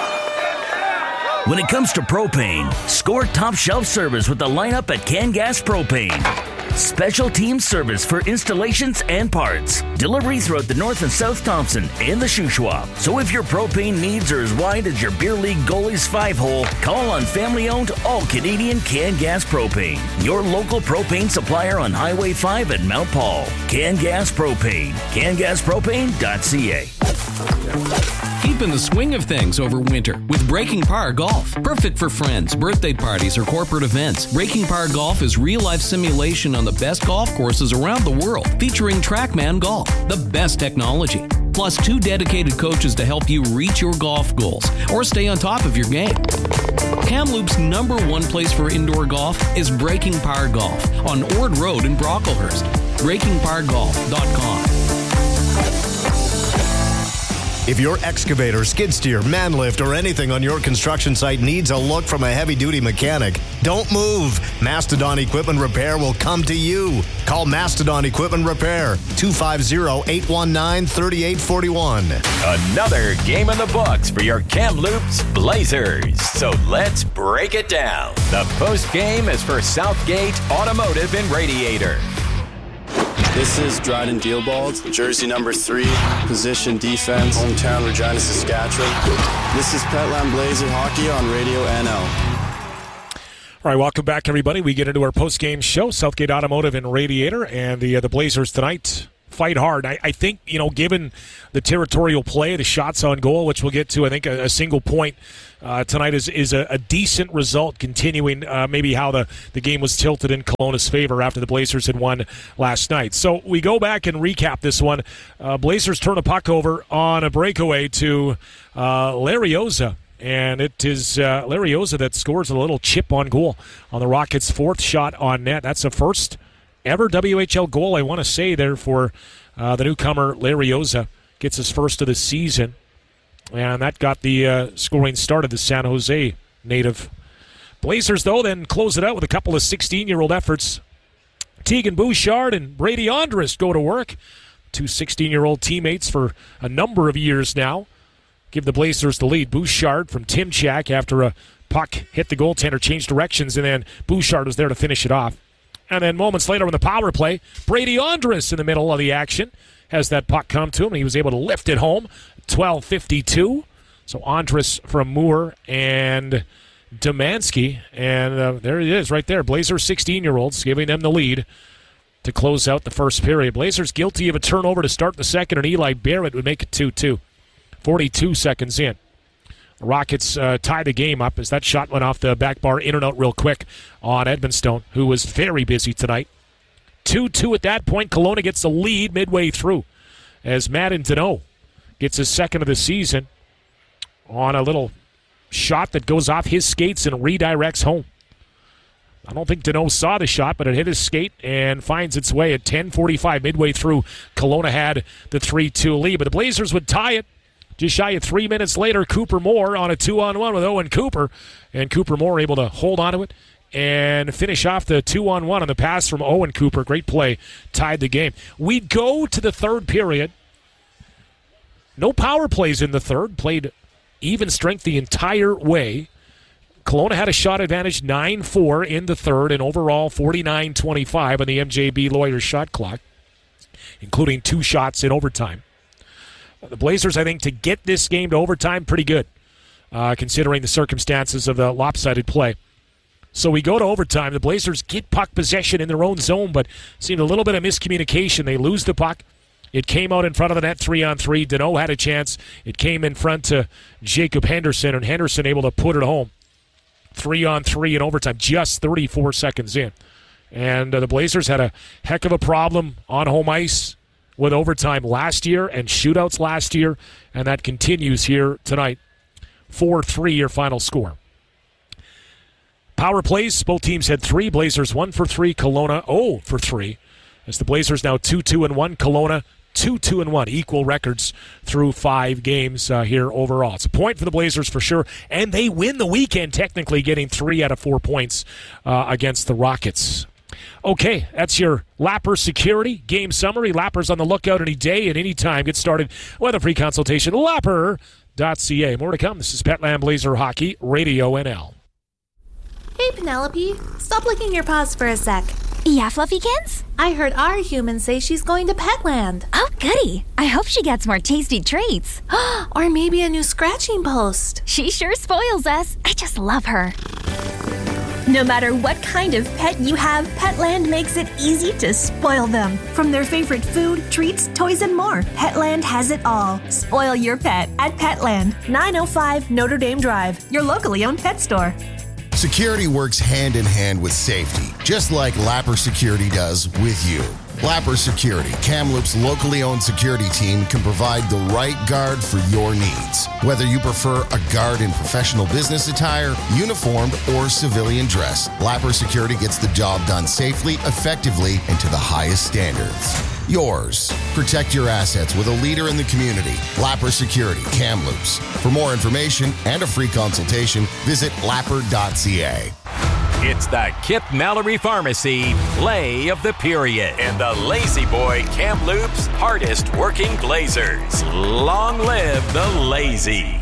When it comes to propane, score top shelf service with the lineup at CanGas Propane. Special team service for installations and parts. Delivery throughout the North and South Thompson and the Shuswap. So if your propane needs are as wide as your beer league goalie's 5-hole, call on family-owned all-Canadian CanGas Propane. Your local propane supplier on Highway 5 at Mount Paul. CanGas Propane. CanGasPropane.ca. Keep in the swing of things over winter with Breaking Par Golf. Perfect for friends, birthday parties, or corporate events. Breaking Par Golf is real-life simulation on the best golf courses around the world, featuring TrackMan Golf, the best technology, plus 2 dedicated coaches to help you reach your golf goals or stay on top of your game. Kamloops' #1 place for indoor golf is Breaking Par Golf on Ord Road in Brocklehurst. BreakingParGolf.com. If your excavator, skid steer, man lift, or anything on your construction site needs a look from a heavy-duty mechanic, don't move. Mastodon Equipment Repair will come to you. Call Mastodon Equipment Repair, 250-819-3841. Another game in the books for your Kamloops Blazers. So let's break it down. The post game is for Southgate Automotive and Radiator. This is Dryden Dealbald, jersey number 3, position defense, hometown Regina, Saskatchewan. This is Petland Blazer Hockey on Radio NL. All right, welcome back, everybody. We get into our post-game show, Southgate Automotive and Radiator, and the Blazers tonight fight hard. I think, given the territorial play, the shots on goal, which we'll get to, I think a single point tonight is a decent result, continuing maybe how the game was tilted in Kelowna's favor after the Blazers had won last night. So we go back and recap this one. Blazers turn a puck over on a breakaway to Larioza. And it is Larioza that scores a little chip on goal on the Rockets' fourth shot on net. That's the first ever WHL goal, I want to say, there for the newcomer Larioza. Gets his first of the season. And that got the scoring started, the San Jose native. Blazers, though, then close it out with a couple of 16-year-old efforts. Tegan Bouchard and Brady Andrus go to work. Two 16-year-old teammates for a number of years now. Give the Blazers the lead. Bouchard from Timchak after a puck hit the goaltender, changed directions, and then Bouchard was there to finish it off. And then moments later on the power play, Brady Andrus in the middle of the action has that puck come to him, and he was able to lift it home. 12:52. So Andrus from Moore and Domanski. And there it is right there. Blazers 16-year-olds giving them the lead to close out the first period. Blazers guilty of a turnover to start the second, and Eli Barrett would make it 2-2. 42 seconds in. The Rockets tie the game up as that shot went off the back bar in and out real quick on Edmonstone, who was very busy tonight. 2-2 at that point. Kelowna gets the lead midway through as Madden Deneau gets his second of the season on a little shot that goes off his skates and redirects home. I don't think Deneau saw the shot, but it hit his skate and finds its way at 10:45 midway through. Kelowna had the 3-2 lead, but the Blazers would tie it. Just shy of 3 minutes later, Cooper Moore on a 2-on-1 with Owen Cooper. And Cooper Moore able to hold on to it and finish off the 2-on-1 on the pass from Owen Cooper. Great play. Tied the game. We go to the third period. No power plays in the third. Played even strength the entire way. Kelowna had a shot advantage 9-4 in the third and overall 49-25 on the MJB Lawyers shot clock, including 2 shots in overtime. The Blazers, I think, to get this game to overtime, pretty good, considering the circumstances of the lopsided play. So we go to overtime. The Blazers get puck possession in their own zone, but seemed a little bit of miscommunication. They lose the puck. It came out in front of the net 3-on-3. Deneau had a chance. It came in front to Jacob Henderson, and Henderson able to put it home. 3-on-3 in overtime, just 34 seconds in. And the Blazers had a heck of a problem on home ice with overtime last year and shootouts last year, and that continues here tonight. 4-3 your final score. Power plays, both teams had 3. Blazers 1 for 3, Kelowna 0 for 3. As the Blazers now 2-2-1, Kelowna 2-2-1. Equal records through 5 games here overall. It's a point for the Blazers for sure, and they win the weekend, technically getting 3 out of 4 points against the Rockets. Okay, that's your Lapper Security game summary. Lapper's on the lookout any day and any time. Get started with a free consultation. Lapper.ca. More to come. This is Petland Blazer Hockey, Radio NL. Hey, Penelope. Stop licking your paws for a sec. Yeah, Fluffykins? I heard our human say she's going to Petland. Oh, goody. I hope she gets more tasty treats. Or maybe a new scratching post. She sure spoils us. I just love her. No matter what kind of pet you have, Petland makes it easy to spoil them. From their favorite food, treats, toys, and more, Petland has it all. Spoil your pet at Petland, 905 Notre Dame Drive, your locally owned pet store. Security works hand in hand with safety, just like Lapper Security does with you. Lapper Security, Kamloops' locally owned security team, can provide the right guard for your needs. Whether you prefer a guard in professional business attire, uniformed, or civilian dress, Lapper Security gets the job done safely, effectively, and to the highest standards. Yours. Protect your assets with a leader in the community. Lapper Security, Kamloops. For more information and a free consultation, visit lapper.ca. It's the Kip Mallory Pharmacy play of the period and the Lazy Boy Kamloops' hardest working Blazers. Long live the Lazy.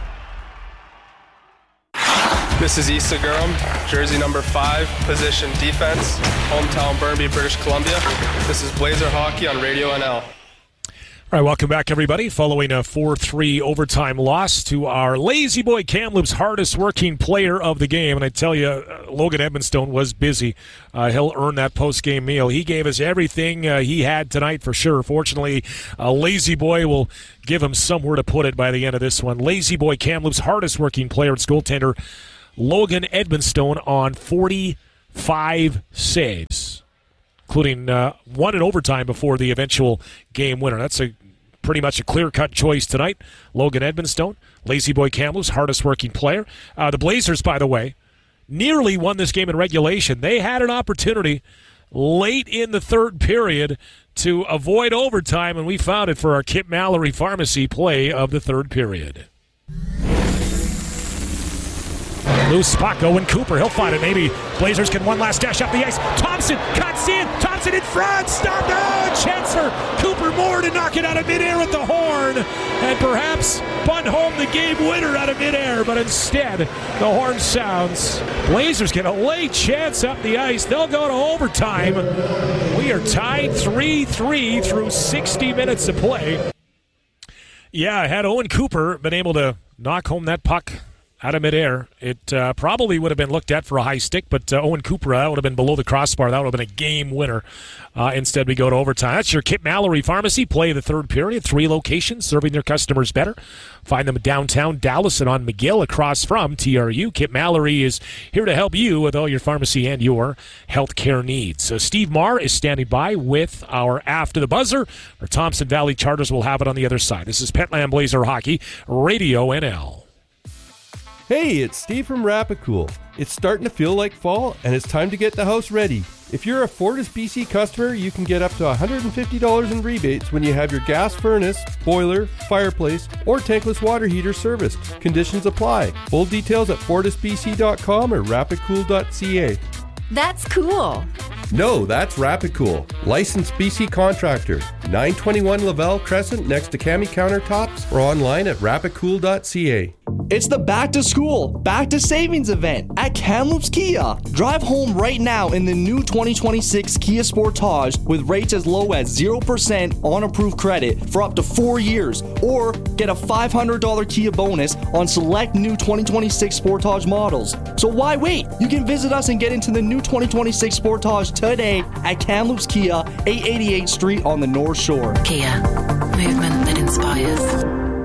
This is Issa Gurham, jersey number 5, position defense, hometown Burnaby, British Columbia. This is Blazer Hockey on Radio NL. All right, welcome back, everybody. Following a 4-3 overtime loss to our Lazy Boy Kamloops' hardest-working player of the game. And I tell you, Logan Edmonstone was busy. He'll earn that post-game meal. He gave us everything he had tonight for sure. Fortunately, Lazy Boy will give him somewhere to put it by the end of this one. Lazy Boy Kamloops' hardest-working player, it's goaltender Logan Edmonstone on 45 saves, including one in overtime before the eventual game winner. That's pretty much a clear-cut choice tonight. Logan Edmonstone, Lazy Boy Kamloops' hardest-working player. The Blazers, by the way, nearly won this game in regulation. They had an opportunity late in the third period to avoid overtime, and we found it for our Kip Mallory Pharmacy play of the third period. Loose puck, Owen Cooper, he'll find it. Maybe Blazers can one last dash up the ice. Thompson cuts in. Thompson in front. Stop. Oh, chance for Cooper Moore to knock it out of midair at the horn and perhaps bunt home the game winner out of midair. But instead, the horn sounds. Blazers get a late chance up the ice. They'll go to overtime. We are tied 3-3 through 60 minutes of play. Yeah, had Owen Cooper been able to knock home that puck out of midair, it probably would have been looked at for a high stick, but Owen Cooper, that would have been below the crossbar. That would have been a game winner. Instead, we go to overtime. That's your Kip Mallory Pharmacy play of the third period. 3 locations, serving their customers better. Find them downtown Dallas and on McGill across from TRU. Kip Mallory is here to help you with all your pharmacy and your healthcare needs. So Steve Marr is standing by with our After the Buzzer. Our Thompson Valley Chargers will have it on the other side. This is Petland Blazer Hockey, Radio NL. Hey, it's Steve from Rapicool. It's starting to feel like fall, and it's time to get the house ready. If you're a Fortis BC customer, you can get up to $150 in rebates when you have your gas furnace, boiler, fireplace, or tankless water heater serviced. Conditions apply. Full details at fortisbc.com or rapicool.ca. That's cool. No, that's Rapicool. Licensed BC contractor. 921 Lavelle Crescent next to Cami Countertops or online at rapicool.ca. It's the Back to School, Back to Savings event at Kamloops Kia. Drive home right now in the new 2026 Kia Sportage with rates as low as 0% on approved credit for up to 4 years, or get a $500 Kia bonus on select new 2026 Sportage models. So why wait? You can visit us and get into the new 2026 Sportage today at Kamloops Kia, 888th Street on the North Shore. Kia, movement that inspires.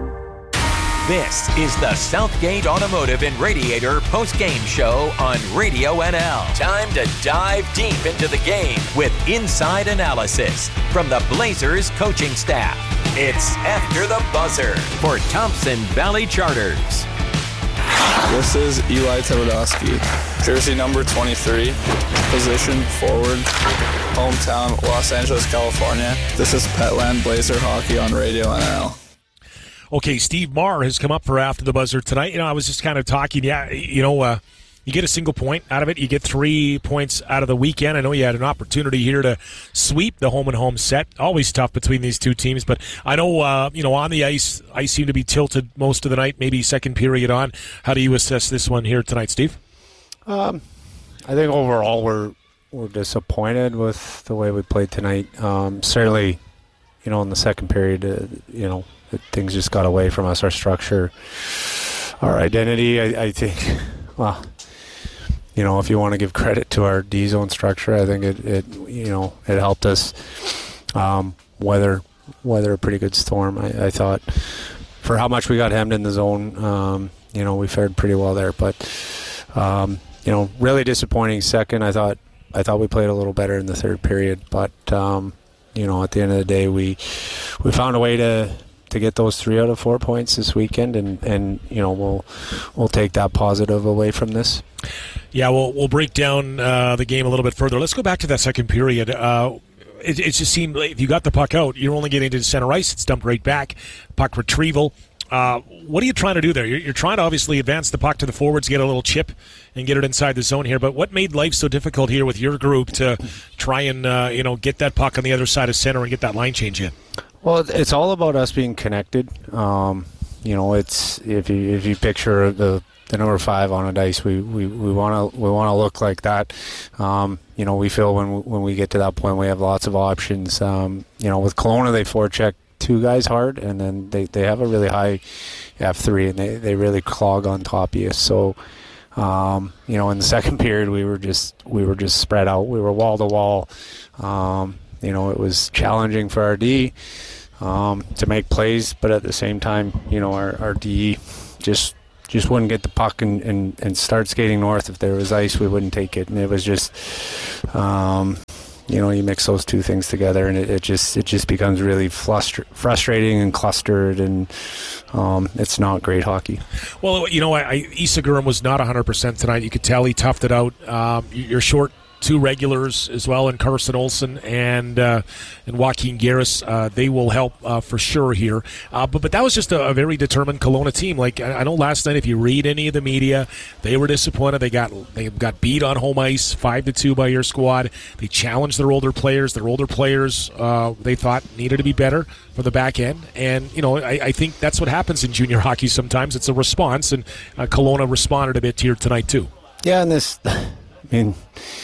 This is the Southgate Automotive and Radiator post-game show on Radio NL. Time to dive deep into the game with inside analysis from the Blazers coaching staff. It's After the Buzzer for Thompson Valley Charters. This is Eli Tebodowski, jersey number 23, position forward, hometown Los Angeles, California. This is Petland Blazer Hockey on Radio NL. Okay, Steve Marr has come up for After the Buzzer tonight. I was just kind of talking. Yeah, you get a single point out of it. You get 3 points out of the weekend. I know you had an opportunity here to sweep the home-and-home set. Always tough between these two teams, but I know, on the ice seemed to be tilted most of the night, maybe second period on. How do you assess this one here tonight, Steve? I think overall we're disappointed with the way we played tonight. Certainly, in the second period, things just got away from us. Our structure, our identity, I think, if you want to give credit to our D-zone structure, I think it helped us weather a pretty good storm. I thought for how much we got hemmed in the zone, we fared pretty well there. But, really disappointing second. I thought we played a little better in the third period. But, at the end of the day, we found a way to get those 3 out of 4 points this weekend, and we'll take that positive away from this. Yeah, we'll break down the game a little bit further. Let's go back to that second period. It just seemed like if you got the puck out, you're only getting to the center ice. It's dumped right back. Puck retrieval. What are you trying to do there? You're trying to obviously advance the puck to the forwards, get a little chip, and get it inside the zone here. But what made life so difficult here with your group to try and get that puck on the other side of center and get that line change in? Well, it's all about us being connected. It's if you picture the number 5 on a dice, we want to look like that. We feel when we get to that point, we have lots of options. With Kelowna, they forecheck two guys hard, and then they have a really high F3, and they really clog on top of you. So, you know, in the second period, we were just spread out. We were wall to wall. You know, it was challenging for our D to make plays, but at the same time, you know, our D just wouldn't get the puck and start skating north. If there was ice, we wouldn't take it, and it was just, you know, you mix those two things together, and it just becomes really frustrating and clustered, and it's not great hockey. Well, you know, Isagurum was not 100% tonight. You could tell he toughed it out. You're short two regulars as well, and Carson Olsen and Joaquin Garris. They will help for sure here. But that was just a very determined Kelowna team. Like, I know last night, if you read any of the media, they were disappointed. They got beat on home ice 5-2 by your squad. They challenged their older players. Their older players they thought needed to be better for the back end. And, you know, I think that's what happens in junior hockey sometimes. It's a response, and Kelowna responded a bit here tonight too. Yeah, and this, I mean,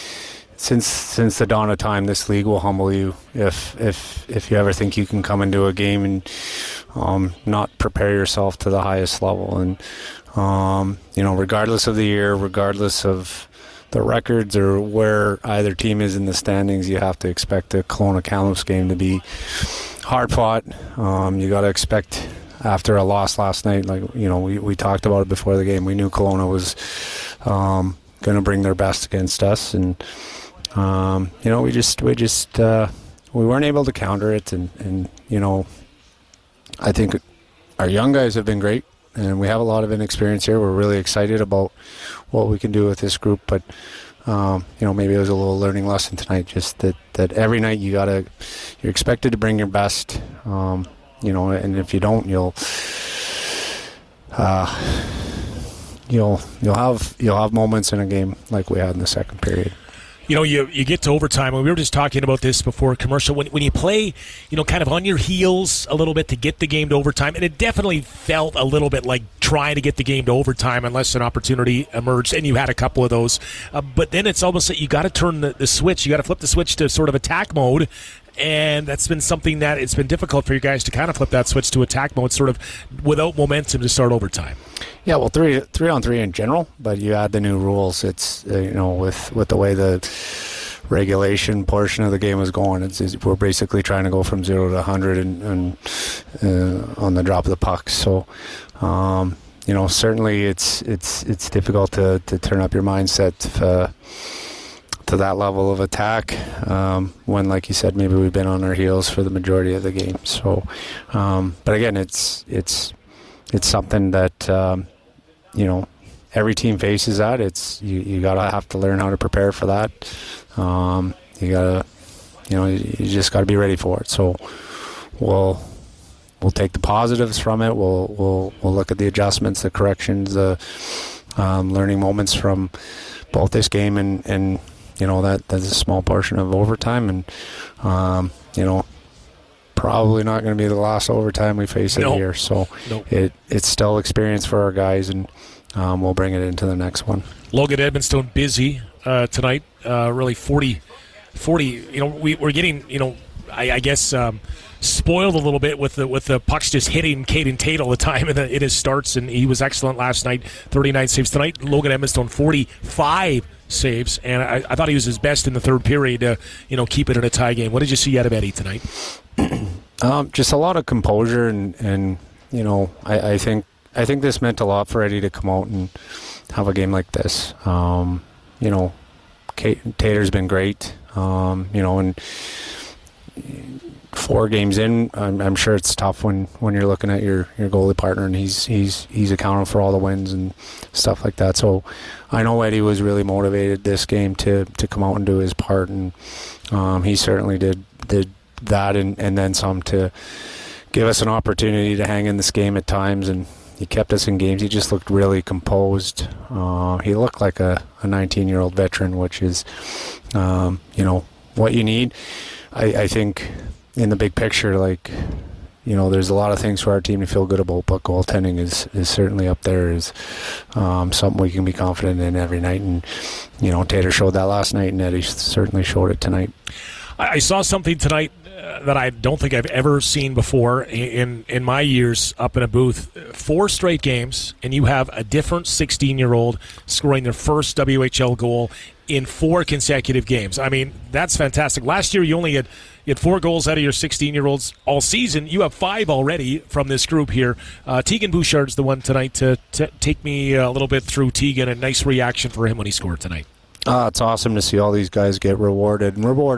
Since the dawn of time, this league will humble you if you ever think you can come into a game and not prepare yourself to the highest level. And you know, regardless of the year, regardless of the records or where either team is in the standings, you have to expect the Kelowna Kamloops game to be hard fought. You got to expect, after a loss last night, like, you know, we talked about it before the game. We knew Kelowna was going to bring their best against us, and you know, we weren't able to counter it, and you know, I think our young guys have been great, and we have a lot of inexperience here. We're really excited about what we can do with this group, but you know, maybe it was a little learning lesson tonight, just that every night you're expected to bring your best, you know, and if you don't, you'll have moments in a game like we had in the second period. You know, you get to overtime, and we were just talking about this before commercial. When you play, you know, kind of on your heels a little bit to get the game to overtime, and it definitely felt a little bit like trying to get the game to overtime unless an opportunity emerged, and you had a couple of those. But then it's almost like you got to turn the switch. You got to flip the switch to sort of attack mode, and that's been something that it's been difficult for you guys to kind of flip that switch to attack mode, sort of without momentum to start overtime. Yeah, well, three on three in general, but you add the new rules. It's you know, with the way the regulation portion of the game is going, we're basically trying to go from 0 to 100 and on the drop of the puck. So you know, certainly it's difficult to turn up your mindset to that level of attack when, like you said, maybe we've been on our heels for the majority of the game. So, but again, it's something that you know, every team faces that. It's you gotta have to learn how to prepare for that. You gotta, you know, you just gotta be ready for it. So we'll take the positives from it. We'll look at the adjustments, the corrections, the learning moments from both this game and you know, that's a small portion of overtime, and you know, probably not going to be the last overtime we face it here. So it's still experience for our guys, and we'll bring it into the next one. Logan Edmonstone busy tonight. Really 40. You know, we're getting, you know, I guess spoiled a little bit with the pucks just hitting Caden Tate all the time in his starts, and he was excellent last night. 39 saves tonight. Logan Edmonstone 45 saves, and I thought he was his best in the third period to, you know, keep it in a tie game. What did you see out of Eddie tonight? Just a lot of composure, and you know, I think this meant a lot for Eddie to come out and have a game like this. You know, Tater's been great. You know, and 4 games in, I'm sure it's tough when you're looking at your goalie partner, and he's accountable for all the wins and stuff like that. So I know Eddie was really motivated this game to come out and do his part, and he certainly did that and then some to give us an opportunity to hang in this game at times, and he kept us in games. He just looked really composed. He looked like a 19-year-old veteran, which is you know, what you need. I think in the big picture, like, you know, there's a lot of things for our team to feel good about, but goaltending is certainly up there, is something we can be confident in every night. And, you know, Tater showed that last night, and Eddie certainly showed it tonight. I saw something tonight that I don't think I've ever seen before in my years up in a booth. 4 straight games, and you have a different 16-year-old scoring their first WHL goal in 4 consecutive games. I mean, that's fantastic. Last year, you only had 4 goals out of your 16-year-olds all season. You have 5 already from this group here. Tegan Bouchard's the one tonight to take me a little bit through Tegan. A nice reaction for him when he scored tonight. It's awesome to see all these guys get rewarded